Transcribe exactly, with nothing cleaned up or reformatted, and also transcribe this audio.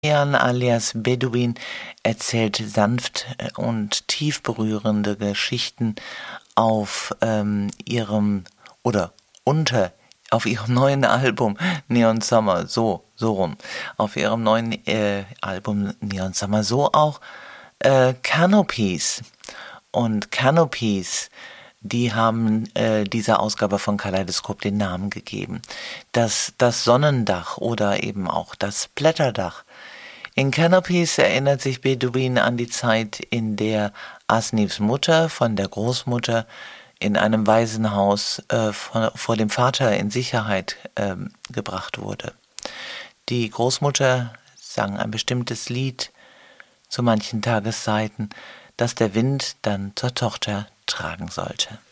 Jan alias Bedouin erzählt sanft und tief berührende Geschichten auf ähm, ihrem oder unter auf ihrem neuen Album Neon Summer, so, so rum. Auf ihrem neuen äh, Album Neon Summer, so auch äh, Canopies. Und Canopies, die haben äh, dieser Ausgabe von Kaleidoskop den Namen gegeben. Das, das Sonnendach oder eben auch das Blätterdach. In Canopies erinnert sich Bedouin an die Zeit, in der Asnifs Mutter von der Großmutter in einem Waisenhaus äh, vor, vor dem Vater in Sicherheit äh, gebracht wurde. Die Großmutter sang ein bestimmtes Lied zu manchen Tageszeiten, das der Wind dann zur Tochter tragen sollte.